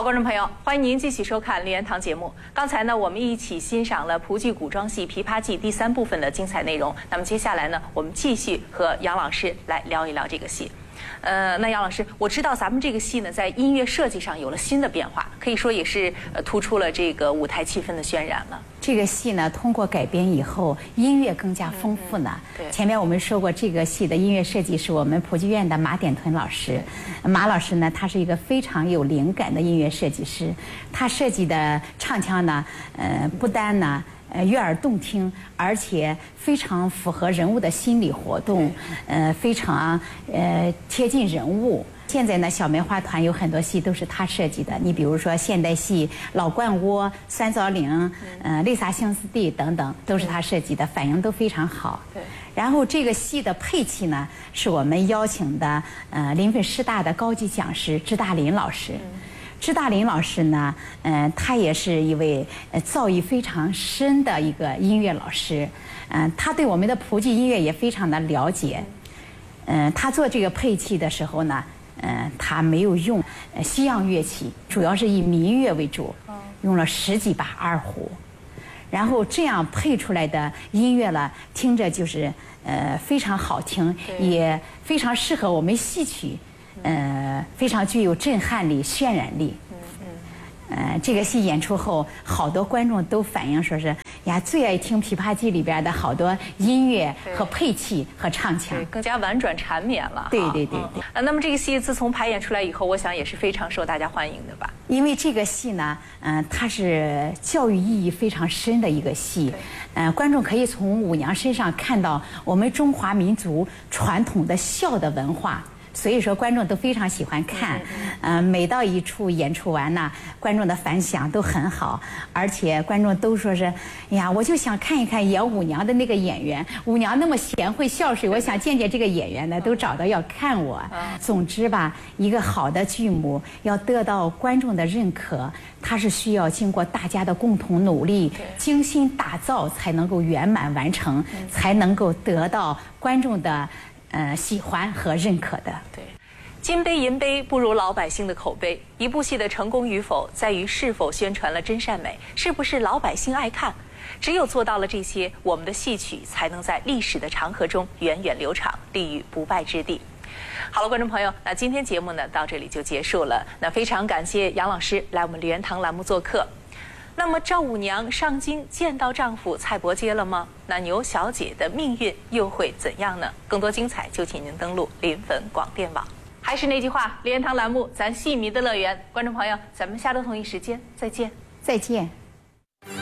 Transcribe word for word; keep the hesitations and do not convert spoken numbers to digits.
好，观众朋友，欢迎您继续收看梨园堂节目。刚才呢，我们一起欣赏了蒲剧古装戏《琵琶记》第三部分的精彩内容。那么接下来呢，我们继续和杨老师来聊一聊这个戏。呃，那杨老师，我知道咱们这个戏呢，在音乐设计上有了新的变化，可以说也是呃突出了这个舞台气氛的渲染了。 这个戏呢，通过改编以后，音乐更加丰富呢。 嗯、对， 前面我们说过，这个戏的音乐设计是我们普剧院的马典屯老师。马老师呢，他是一个非常有灵感的音乐设计师，他设计的唱腔呢，呃，不单呢。呃，悦耳动听，而且非常符合人物的心理活动，呃，非常呃贴近人物。现在呢，小梅花团有很多戏都是他设计的，你比如说现代戏《老鹳窝》《三枣岭》呃《泪洒相思地》等等，都是他设计的，反应都非常好。 对。 然后这个戏的配器呢，是我们邀请的呃临汾师大的高级讲师支大林老师。嗯支大林老师呢，嗯、呃，他也是一位呃造诣非常深的一个音乐老师，嗯、呃，他对我们的蒲剧音乐也非常的了解，嗯、呃，他做这个配器的时候呢，嗯、呃，他没有用呃西洋乐器，主要是以民乐为主，用了十几把二胡，然后这样配出来的音乐呢，听着就是呃非常好听，也非常适合我们戏曲。呃，非常具有震撼力、渲染力。嗯嗯。呃，这个戏演出后，好多观众都反映说是呀，最爱听《琵琶记》里边的好多音乐和配器和唱腔， 对，更加婉转缠绵了。 对对对对。 呃，那么这个戏自从排演出来以后，我想也是非常受大家欢迎的吧？ 因为这个戏呢，嗯、呃，它是教育意义非常深的一个戏，嗯、呃，观众可以从舞娘身上看到我们中华民族传统的孝的文化。所以说，观众都非常喜欢看，嗯、呃，每到一处演出完呢，观众的反响都很好，而且观众都说是，哎呀，我就想看一看演舞娘的那个演员，舞娘那么贤惠孝顺，我想见见这个演员呢，都找到要看我。总之吧，一个好的剧目要得到观众的认可，它是需要经过大家的共同努力、精心打造，才能够圆满完成，才能够得到观众的。呃，喜欢和认可的。 对，金杯银杯不如老百姓的口碑。一部戏的成功与否，在于是否宣传了真善美，是不是老百姓爱看。只有做到了这些，我们的戏曲才能在历史的长河中源远流长，立于不败之地。好了，观众朋友，那今天节目呢到这里就结束了。那非常感谢杨老师来我们梨园堂栏目做客。那么赵五娘上京见到丈夫蔡伯喈了吗？那牛小姐的命运又会怎样呢？更多精彩就请您登录临汾广电网。还是那句话，梨园堂栏目，咱戏迷的乐园。观众朋友，咱们下周同一时间再见。 再见。